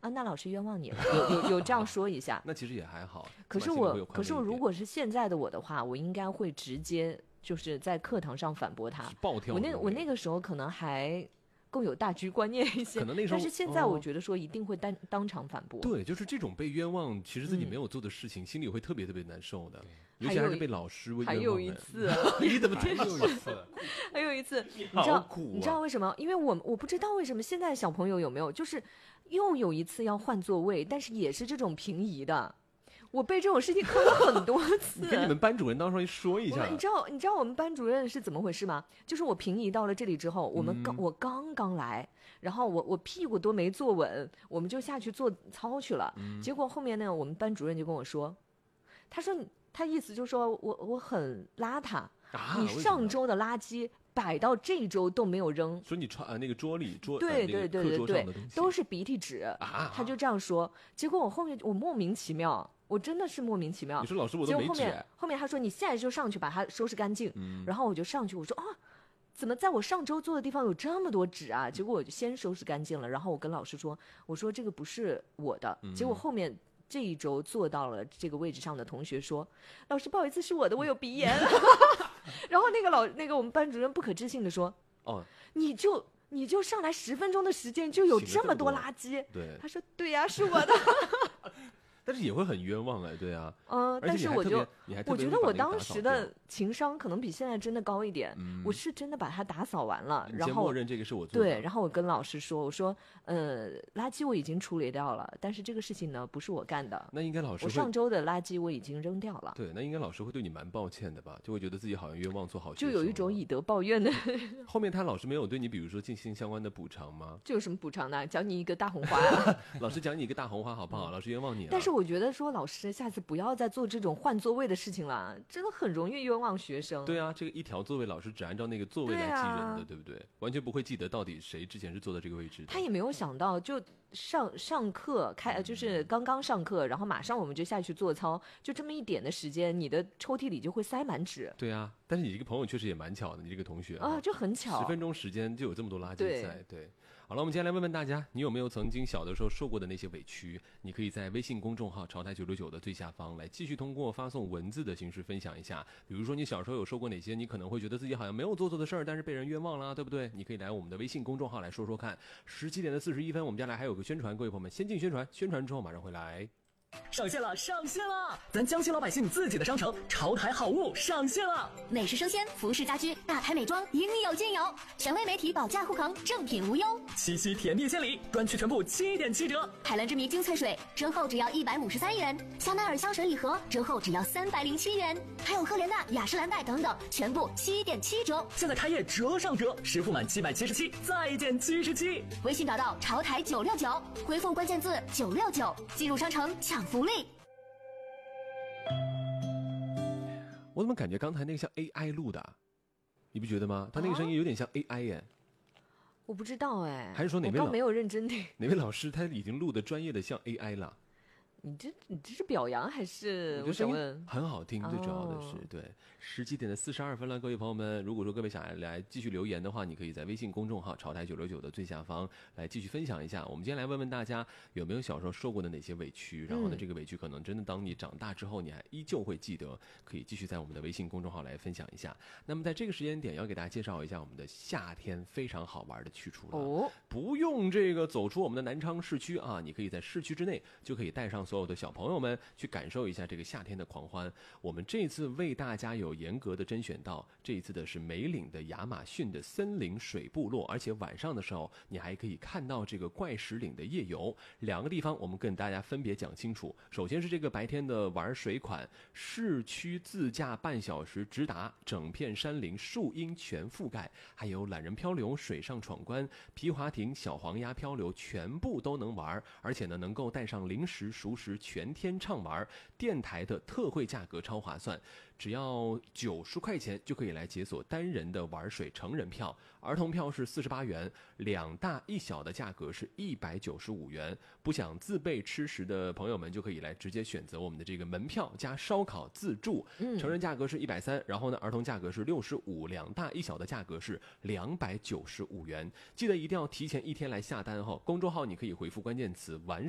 啊，那老师冤枉你了，有这样说一下。 那其实也还好。 可是如果是现在的我的话，我应该会直接就是在课堂上反驳他， 暴跳。 我那个时候可能还更有大局观念一些， 可能那时候， 但是现在我觉得说一定会当场反驳。 对，就是这种被冤枉，其实自己没有做的事情，心里会特别特别难受的。尤其还是被老师冤枉。 还有一次， 你怎么还有一次？还有一次，你知道为什么？因为我不知道为什么现在小朋友有没有，就是又有一次要换座位，但是也是这种平移的。我被这种事情坑了很多次。 你跟你们班主任到时候说一下。 你知道我们班主任是怎么回事吗？就是我平移到了这里之后，我刚刚来，然后我屁股都没坐稳，我们就下去做操去了。结果后面呢，我们班主任就跟我说，他意思就是说我很邋遢，你上周的垃圾摆到这周都没有扔， 说你穿那个桌对都是鼻涕纸啊，他就这样说。结果我后面我莫名其妙。我真的是莫名其妙。 你说老师我都没纸。 后面他说你现在就上去把它收拾干净。然后我就上去，我说啊，怎么在我上周坐的地方有这么多纸啊？结果我就先收拾干净了，然后我跟老师说，我说这个不是我的。结果后面这一周坐到了这个位置上的同学说，老师不好意思，是我的，我有鼻炎。然后那个我们班主任不可置信的说，哦，你就上来10分钟的时间就有这么多垃圾。 对， 他说对呀，是我的。 但是也会很冤枉对啊。 但是我觉得我当时的情商可能比现在真的高一点。我是真的把它打扫完了，然后默认这个是我做的。 对，然后我跟老师说，我说垃圾我已经处理掉了，但是这个事情呢不是我干的。 那应该老师我上周的垃圾我已经扔掉了。 对，那应该老师会对你蛮抱歉的吧？就会觉得自己好像冤枉做好学生， 就有一种以德报怨的。 后面他老师没有对你比如说进行相关的补偿吗？ 这有什么补偿呢？奖你一个大红花。 老师奖你一个大红花好不好？老师冤枉你了。 但是我觉得说老师下次不要再做这种换座位的事情了，真的很容易冤枉学生。 对啊，这个一条座位老师只按照那个座位来记人的，对不对？完全不会记得到底谁之前是坐在这个位置的。 他也没有想到，就上课就是刚刚上课，然后马上我们就下去做操，就这么一点的时间，你的抽屉里就会塞满纸。 对啊，但是你这个朋友确实也蛮巧的，你这个同学就很巧，10 分钟时间就有这么多垃圾在。对。好了，我们今天来问问大家，你有没有曾经小的时候受过的那些委屈？你可以在微信公众号潮台969的最下方来继续通过发送文字的形式分享一下。比如说你小时候有受过哪些你可能会觉得自己好像没有做错的事儿，但是被人冤枉了，对不对？你可以来我们的微信公众号来说说看。17点41分，我们接下来还有个宣传，各位朋友们先进宣传，宣传之后马上回来。 上线了！咱江西老百姓自己的商城潮台好物上线了， 美食生鲜、服饰家居、大牌美妆应有尽有，权威媒体保驾护航，正品无忧。 七夕甜蜜献礼，专区全部7.7折。 海蓝之谜精粹水折后只要153元，香奈儿香水礼盒折后只要307元，还有赫莲娜、雅诗兰黛等等，全部7.7折。 现在开业折上折，实付满777再减77。 微信找到潮台969，回复关键字969，进入商城抢福利。 我怎么感觉刚才那个像 AI 录的？你不觉得吗？他那个声音有点像 AI 耶。 我不知道还是说我刚没有认真听？ 哪位老师他已经录的专业的像 AI 了？ 你这是表扬还是？ 我想问，很好听，最主要的是对。17点42分了，各位朋友们，如果说各位想来继续留言的话，你可以在微信公众号潮台969的最下方来继续分享一下。我们今天来问问大家，有没有小时候受过的哪些委屈？然后呢，这个委屈可能真的当你长大之后，你还依旧会记得，可以继续在我们的微信公众号来分享一下。那么在这个时间点，要给大家介绍一下我们的夏天非常好玩的去处了。不用这个走出我们的南昌市区啊，你可以在市区之内就可以带上所有的小朋友们去感受一下这个夏天的狂欢。我们这次为大家有严格的甄选到，这一次的是梅岭的亚马逊的森林水部落，而且晚上的时候你还可以看到这个怪石岭的夜游。2个地方我们跟大家分别讲清楚。首先是这个白天的玩水款，市区自驾半小时直达，整片山林树荫全覆盖，还有懒人漂流、水上闯关、皮划艇、小黄鸭漂流，全部都能玩。而且呢，能够带上零食熟食，全天畅玩。电台的特惠价格超划算，只要90块钱就可以来解锁单人的玩水成人票，儿童票是48元，2大1小的价格是195元。不想自备吃食的朋友们就可以来直接选择我们的这个门票加烧烤自助，成人价格是130，然后呢儿童价格是65，2大1小的价格是295元。记得一定要提前1天来下单公众号你可以回复关键词完